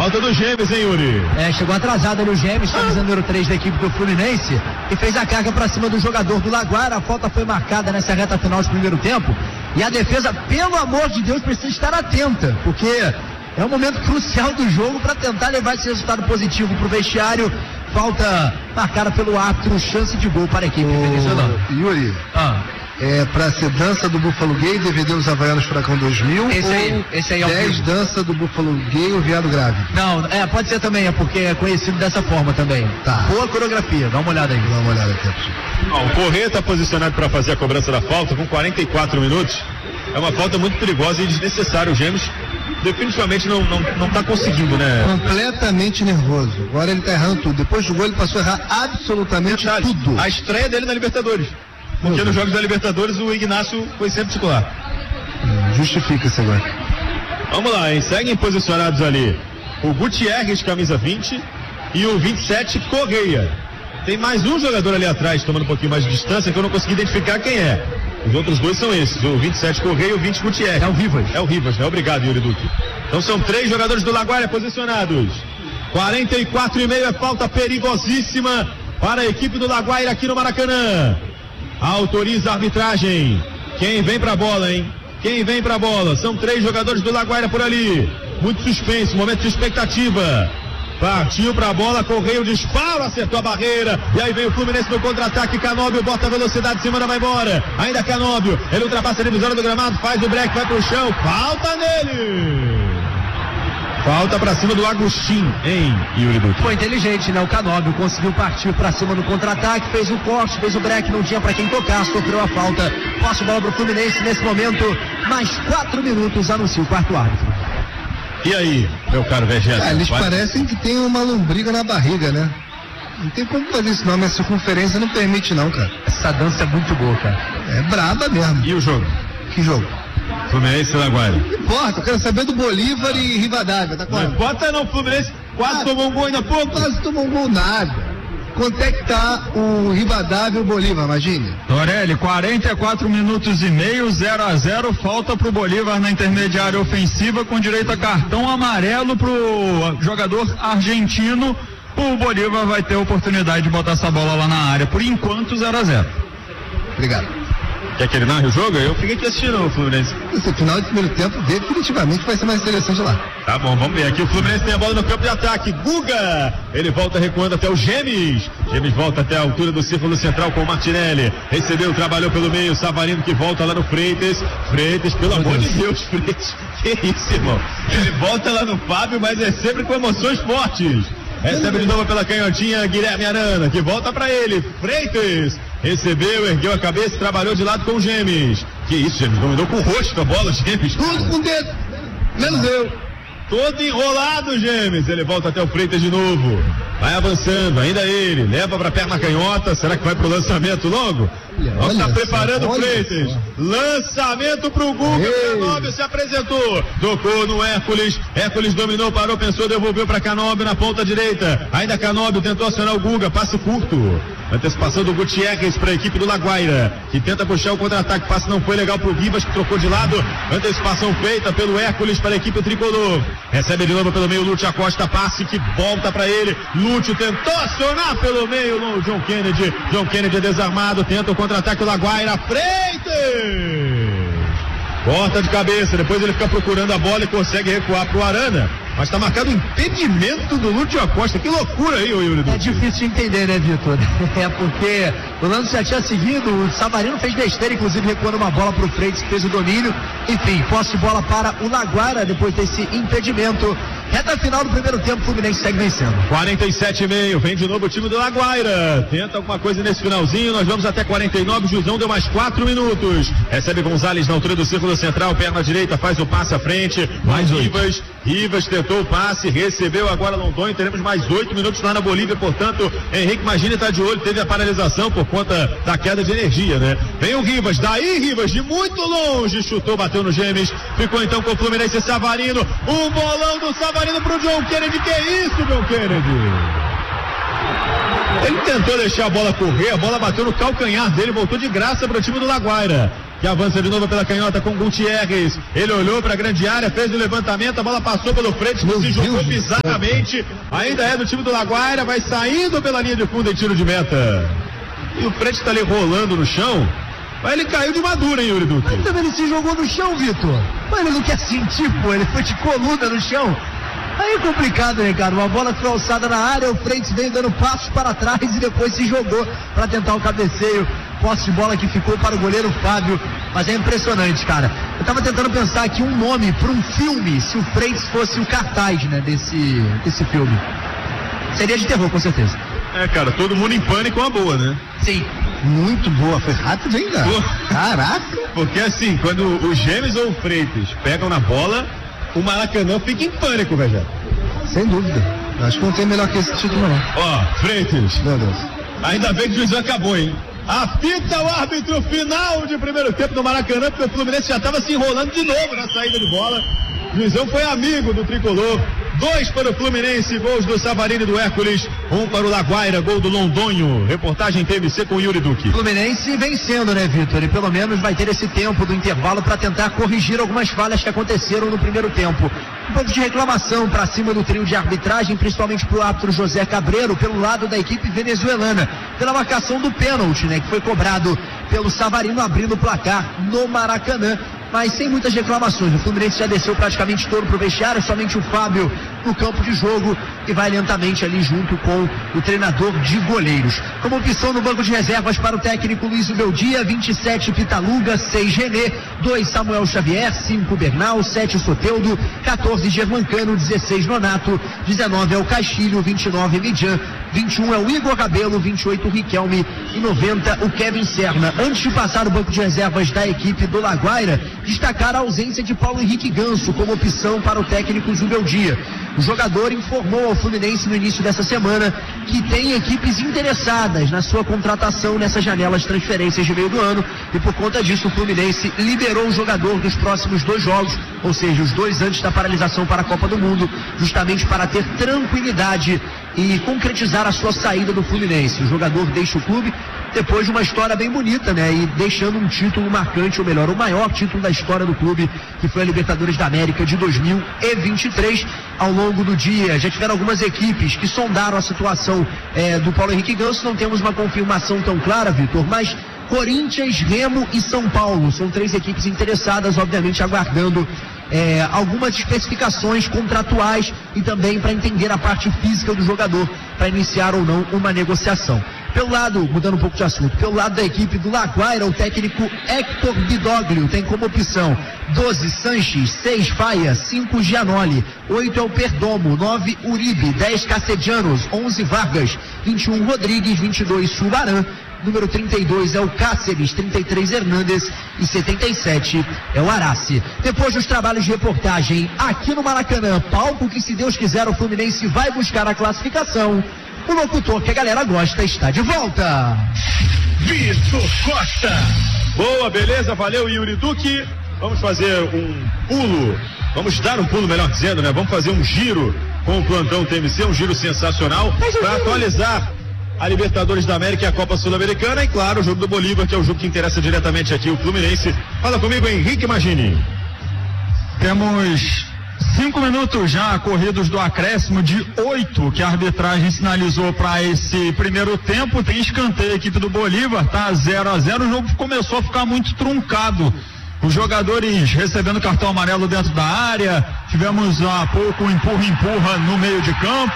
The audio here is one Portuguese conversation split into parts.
Falta do Gêmeos, hein, Yuri? Chegou atrasado ali o Gêmeos, camisa número 3 da equipe do Fluminense, e fez a carga pra cima do jogador do Laguaira. A falta foi marcada nessa reta final do primeiro tempo, e a defesa, pelo amor de Deus, precisa estar atenta, porque é um momento crucial do jogo para tentar levar esse resultado positivo pro vestiário. Falta marcada pelo árbitro, chance de gol para a equipe venezuelana. Yuri, pra ser dança do Búfalo Gay, DVD Os Havaianos Furacão 2000, esse aí é o 10 dança do Búfalo Gay, o Viado Grave. Não, pode ser também, porque é conhecido dessa forma também. Tá. Boa coreografia, dá uma olhada aí. Dá uma olhada aqui. O Corrêa está posicionado para fazer a cobrança da falta com 44 minutos. É uma falta muito perigosa e desnecessária. O Gêmeos definitivamente não está conseguindo, né? Completamente nervoso. Agora ele está errando tudo. Depois do gol ele passou a errar absolutamente tudo. A estreia dele na Libertadores. Porque nos jogos da Libertadores o Ignacio foi sempre titular. Justifica-se agora. Vamos lá, hein? Seguem posicionados ali o Gutierrez, camisa 20, e o 27, Correia. Tem mais um jogador ali atrás, tomando um pouquinho mais de distância, que eu não consegui identificar quem é. Os outros dois são esses, o 27 Correia e o 20 Gutierrez. É o Rivas. É o Rivas, né? Obrigado, Yuri Duque. Então são 3 jogadores do Laguaira posicionados. 44,5 é falta perigosíssima para a equipe do Laguaira aqui no Maracanã. Autoriza a arbitragem. Quem vem pra bola, hein? Quem vem pra bola? São 3 jogadores do Laguaira por ali. Muito suspense, momento de expectativa. Partiu pra bola, Correia, o disparo, acertou a barreira. E aí vem o Fluminense no contra-ataque. Canóbio bota a velocidade, Semana vai embora. Ainda Canóbio, ele ultrapassa a divisória do gramado, faz o break, vai pro chão. Falta nele. Falta pra cima do Agostinho, hein, Yuri Duque? Foi inteligente, né? O Canóbio conseguiu partir pra cima no contra-ataque, fez o corte, fez o break, não tinha pra quem tocar, sofreu a falta. Posse bola pro Fluminense nesse momento. Mais 4 minutos, anuncia o quarto árbitro. E aí, meu caro Vegeta? Eles parecem que tem uma lombriga na barriga, né? Não tem como fazer isso não, minha circunferência não permite não, cara. Essa dança é muito boa, cara. É braba mesmo. E o jogo? Que jogo? Fluminense e Laguaira. Não importa, eu quero saber do Bolívar e Rivadavia, tá claro? Não importa não, Fluminense quase tomou um gol ainda há pouco. Quase tomou um gol nada. Quanto é que tá o Rivadavia e o Bolívar, imagine? Torelli, 44 minutos e meio, 0-0, falta pro Bolívar na intermediária ofensiva com direito a cartão amarelo pro jogador argentino. O Bolívar vai ter a oportunidade de botar essa bola lá na área. Por enquanto, 0-0. Obrigado. Quer que ele narre o jogo? Eu fiquei aqui assistindo o Fluminense. Esse final de primeiro tempo definitivamente vai ser mais interessante lá. Tá bom, vamos ver. Aqui o Fluminense tem a bola no campo de ataque. Guga! Ele volta recuando até o Gêmeos. Gêmeos volta até a altura do círculo central com o Martinelli. Recebeu, trabalhou pelo meio. Savarino que volta lá no Freitas. Freitas, pelo amor de Deus, Freitas. Que isso, irmão? Ele volta lá no Fábio, mas é sempre com emoções fortes. Recebe de novo pela canhotinha Guilherme Arana, que volta pra ele. Freitas recebeu, ergueu a cabeça, trabalhou de lado com o Gêmeos. Que isso, Gêmeos? Dominou com o rosto a bola, Gêmeos. Tudo com dedo, menos eu. Todo enrolado, Gêmeos. Ele volta até o Freitas de novo. Vai avançando, ainda ele. Leva pra perna canhota. Será que vai pro lançamento logo? Olha, tá preparando o Freitas. Lançamento pro Guga. Canóbio se apresentou. Tocou no Hércules. Hércules dominou, parou, pensou, devolveu pra Canóbio na ponta direita. Ainda Canóbio tentou acionar o Guga. Passe curto. Antecipação do Gutierrez para a equipe do Laguaira, que tenta puxar o contra-ataque. Passe não foi legal pro Rivas, que trocou de lado. Antecipação feita pelo Hércules para a equipe tricolor. Recebe de novo pelo meio Lúcio Acosta, passe que volta para ele. Lúcio tentou acionar pelo meio no John Kennedy. John Kennedy é desarmado, tenta o contra-ataque do Laguaira. Freitas! Corta de cabeça, depois ele fica procurando a bola e consegue recuar pro Arana. Mas tá marcado o impedimento do Lúcio Acosta. Que loucura aí, ô Yuri. É difícil de entender, né, Vitor? É porque o lance já tinha seguido, o Savarino fez besteira, inclusive recuando uma bola pro Freitas, que fez o domínio. Enfim, posse de bola para o Laguaira depois desse impedimento. Reta final do primeiro tempo, o Fluminense segue vencendo. 47,5, vem de novo o time do Laguaira. Tenta alguma coisa nesse finalzinho, nós vamos até 49, o Jusão deu mais 4 minutos. Recebe Gonzalez na altura do círculo central, perna direita, faz o passe à frente. Mais Rivas. Rivas tentou o passe, recebeu agora Londonho, teremos mais 8 minutos lá na Bolívia, portanto, Henrique Magini está de olho, teve a paralisação por conta da queda de energia, né? Vem o Rivas, daí Rivas, de muito longe, chutou, bateu no Gêmeos, ficou então com o Fluminense Savarino, o bolão do Savarino pro John Kennedy, que é isso, John Kennedy? Ele tentou deixar a bola correr, a bola bateu no calcanhar dele, voltou de graça para o time do Laguaira. que avança de novo pela canhota com Gutierrez. Ele olhou para a grande área, fez o levantamento, a bola passou pelo Freitas, que se jogou bizarramente. Ainda é do time do Laguaira, vai saindo pela linha de fundo em tiro de meta. E o Freitas está ali rolando no chão. Mas ele caiu de madura, hein, Yuri Duque? Mas também ele se jogou no chão, Vitor. Mas ele não quer sentir, pô. Ele foi de coluna no chão. Aí é complicado, né, cara? Uma bola foi alçada na área, o Freitas veio dando passos para trás e depois se jogou para tentar o cabeceio. Posse de bola que ficou para o goleiro Fábio. Mas é impressionante, cara. Eu tava tentando pensar aqui um nome para um filme, se o Freitas fosse o cartaz, né, desse filme. Seria de terror, com certeza. É, cara, todo mundo em pânico é uma boa, né? Sim. Muito boa, foi rápido ainda. Caraca. Porque assim, quando os Gêmeos ou o Freitas pegam na bola, o Maracanã fica em pânico, velho. Sem dúvida. Acho que não tem melhor que esse título, não. Ó, Freitas. Meu Deus. Ainda bem que o juiz acabou, hein? Apita o árbitro final de primeiro tempo do Maracanã, porque o Fluminense já estava se enrolando de novo na saída de bola. O juizão foi amigo do tricolor. 2 para o Fluminense, gols do Savarino e do Hércules. 1 para o Laguaira, gol do Londonho. Reportagem TVC com Yuri Duque. Fluminense vencendo, né, Vitor? E pelo menos vai ter esse tempo do intervalo para tentar corrigir algumas falhas que aconteceram no primeiro tempo. Um pouco de reclamação para cima do trio de arbitragem, principalmente para o árbitro José Cabreiro, pelo lado da equipe venezuelana, pela marcação do pênalti, né, que foi cobrado pelo Savarino, abrindo o placar no Maracanã. Mas sem muitas reclamações. O Fluminense já desceu praticamente todo pro vestiário, somente o Fábio no campo de jogo e vai lentamente ali junto com o treinador de goleiros. Como opção no banco de reservas para o técnico Luiz Ubeldia, 27 Pitaluga, 6 René, 2 Samuel Xavier, 5 Bernal, 7 Soteldo, 14 Germancano, 16 Nonato, 19 é o Castilho, 29 Midian, 21 é o Igor Rabelo, 28 o Riquelme e 90 o Kevin Serna. Antes de passar o banco de reservas da equipe do Laguaira, destacar a ausência de Paulo Henrique Ganso como opção para o técnico Zubeldia. O jogador informou ao Fluminense no início dessa semana que tem equipes interessadas na sua contratação nessa janela de transferências de meio do ano e por conta disso o Fluminense liberou o jogador dos próximos 2 jogos, ou seja, os 2 antes da paralisação para a Copa do Mundo, justamente para ter tranquilidade e concretizar a sua saída do Fluminense. O jogador deixa o clube depois de uma história bem bonita, né? E deixando um título marcante, ou melhor, o maior título da história do clube, que foi a Libertadores da América de 2023. Ao longo do dia, já tiveram algumas equipes que sondaram a situação do Paulo Henrique Ganso. Não temos uma confirmação tão clara, Vitor, mas Corinthians, Remo e São Paulo são 3 equipes interessadas, obviamente aguardando algumas especificações contratuais e também para entender a parte física do jogador para iniciar ou não uma negociação. Pelo lado, mudando um pouco de assunto, pelo lado da equipe do Laguaira, o técnico Héctor Bidoglio tem como opção 12 Sanches, 6 Faia, 5 Gianoli, 8 é o Perdomo, 9 Uribe, 10 Cacedianos, 11 Vargas, 21 Rodrigues, 22 Subaran, número 32 é o Cáceres, 33 Hernandes e 77 é o Arace. Depois dos trabalhos de reportagem aqui no Maracanã, palco que, se Deus quiser, o Fluminense vai buscar a classificação. O locutor que a galera gosta está de volta. Vitor Costa. Boa, beleza, valeu, Yuri Duque. Vamos fazer um pulo, vamos dar um pulo, melhor dizendo, né? Vamos fazer um giro com o plantão TMC, um giro sensacional para atualizar a Libertadores da América e a Copa Sul-Americana e, claro, o jogo do Bolívar, que é o jogo que interessa diretamente aqui o Fluminense. Fala comigo, Henrique Magini. Temos 5 minutos já corridos do acréscimo de 8 que a arbitragem sinalizou para esse primeiro tempo. Tem escanteio a equipe do Bolívar, tá 0-0. O jogo começou a ficar muito truncado. Os jogadores recebendo cartão amarelo dentro da área. Tivemos há pouco um empurra-empurra no meio de campo.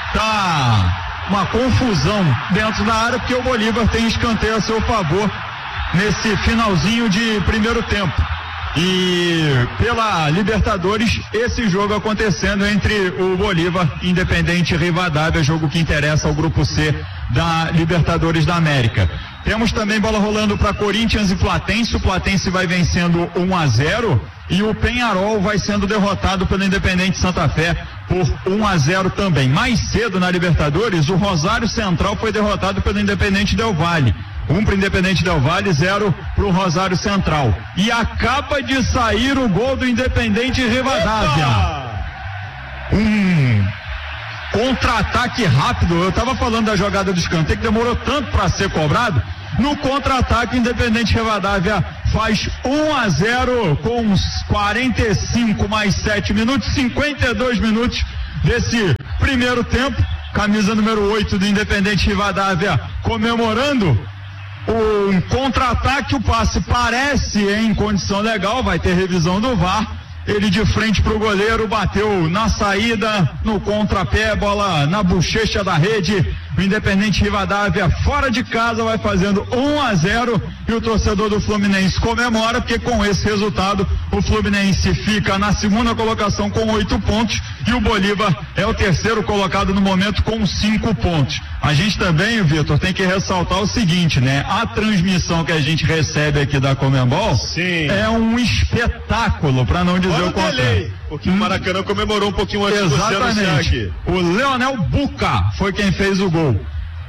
Tá uma confusão dentro da área, porque o Bolívar tem escanteio a seu favor nesse finalzinho de primeiro tempo. E pela Libertadores, esse jogo acontecendo entre o Bolívar e Independente Rivadavia, jogo que interessa ao grupo C da Libertadores da América. Temos também bola rolando para Corinthians e Platense. O Platense vai vencendo 1-0 e o Peñarol vai sendo derrotado pelo Independente Santa Fé por 1-0 também. Mais cedo na Libertadores, o Rosário Central foi derrotado pelo Independente Del Valle. 1 para o Independente Del Valle, 0 para o Rosário Central. E acaba de sair o gol do Independente Rivadavia. Contra-ataque rápido. Eu estava falando da jogada do escanteio que demorou tanto para ser cobrado. No contra-ataque, Independente Rivadavia faz 1-0 com uns 45 mais 7 minutos, 52 minutos desse primeiro tempo. Camisa número 8 do Independente Rivadavia comemorando um contra-ataque. O passe parece em condição legal, vai ter revisão do VAR. Ele de frente pro goleiro, bateu na saída, no contrapé, bola na bochecha da rede. O Independente Rivadavia fora de casa vai fazendo 1-0 e o torcedor do Fluminense comemora, porque com esse resultado o Fluminense fica na segunda colocação com 8 pontos e o Bolívar é o terceiro colocado no momento com 5 pontos. A gente também, Vitor, tem que ressaltar o seguinte, né? A transmissão que a gente recebe aqui da Conmebol é um espetáculo, para não dizer o contrário. Porque o Maracanã comemorou um pouquinho antes de você anunciar aqui. O Leonel Buca foi quem fez o gol.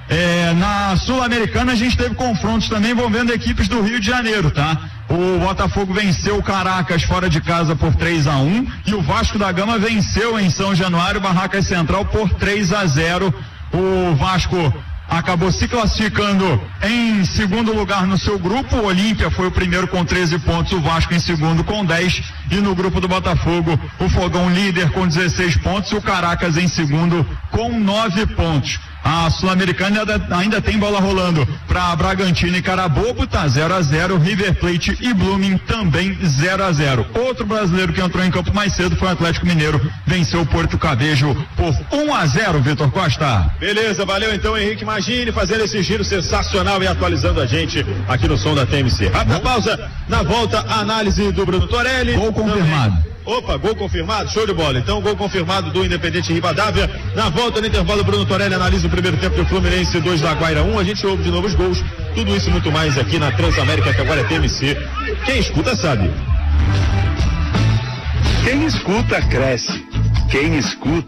Na Sul-Americana a gente teve confrontos também envolvendo equipes do Rio de Janeiro, tá? O Botafogo venceu o Caracas fora de casa por 3-1 e o Vasco da Gama venceu em São Januário Barracas Central por 3-0. O Vasco acabou se classificando em segundo lugar no seu grupo. O Olímpia foi o primeiro com 13 pontos, o Vasco em segundo com 10, e no grupo do Botafogo o Fogão líder com 16 pontos e o Caracas em segundo com 9 pontos. A Sul-Americana ainda tem bola rolando para Bragantino e Carabobo, tá 0-0, River Plate e Blooming também 0-0. Outro brasileiro que entrou em campo mais cedo foi o Atlético Mineiro, venceu o Porto Cabejo por 1-0, Vitor Costa. Beleza, valeu então Henrique Magini fazendo esse giro sensacional e atualizando a gente aqui no som da TMC. Rápida pausa, na volta a análise do Bruno Torelli. Gol confirmado. Opa, gol confirmado, show de bola. Então, gol confirmado do Independente Rivadavia. Na volta, no intervalo, Bruno Torelli analisa o primeiro tempo do Fluminense 2 da Guaira 1. A gente ouve de novo os gols. Tudo isso e muito mais aqui na Transamérica, que agora é TMC. Quem escuta sabe. Quem escuta cresce. Quem escuta